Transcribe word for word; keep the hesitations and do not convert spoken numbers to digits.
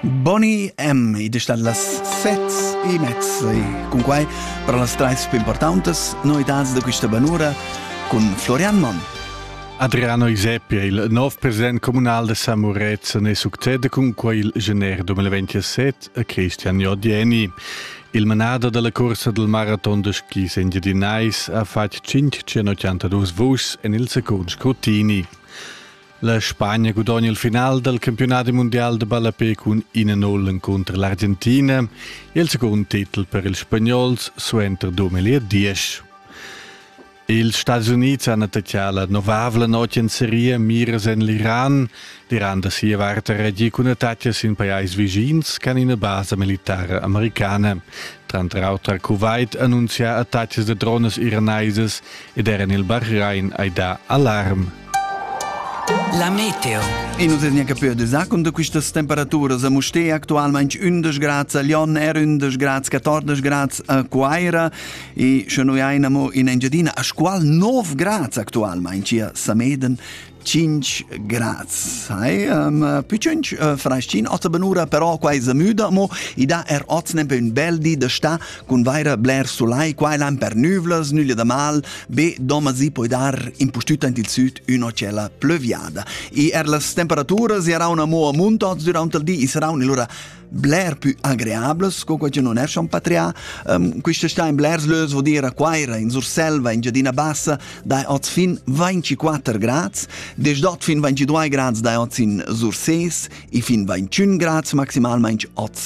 Boni M, ed è stat las sets e mezz, e con quai per las trais più importantes novidades da questa banura con Florian Mon. Adriano Iseppia, il nuovo presidente comunale di Samurezza, ne succede con quel gennaio duemilaventisette a Cristian Jodieni. Il manada della corsa del marathon de ski Sengiadinais ha fatto cinquecentottantadue vus e nel secondo scrutini. La Spagna guadagna il finale del campionato mondiale de ballapé con uno a nolla contro l'Argentina e il secondo titolo per i spagnoli suenter duemiladieci. Gli Stati Uniti hanno attaccato la novavla notte in Siria, miras in l'Iran. L'Iran da sia varta reagì con attacchi in paesi vicini che hanno una base militare americana. Tra l'altro, Kuwait annuncia attacchi di droni iranesi ed era nel Bahrain a dare allarme. La meteo. E non si neanche più di con queste temperature. A Mustea attualmente undici gradi, a Lyon è undici gradi, quattordici gradi a Quaira e se noi abbiamo in Engiadina a scuola nove gradi attualmente, a Sameden cinque gradi. Hey, um, più cinque uh, freiscin, otto benura però qua è müde, mo i da er otto per un bel di da sta con vaira bler solai, qua è per nuvles, nulla da mal, be domasi poi dar impostuta in il sud una cella pleuviada. E er las temperature saranno mo a montats durante il di, saranno allora bler più agreables, comunque non è un patria. Um, questo sta in Blerslös, vuol dire Quaira, in Surselva, in Giardina Bassa, dai otto fin ventiquattro gradi, des dort fin ventidue gradi dai otto in Surses, e fin ventiun gradi maximalmente otto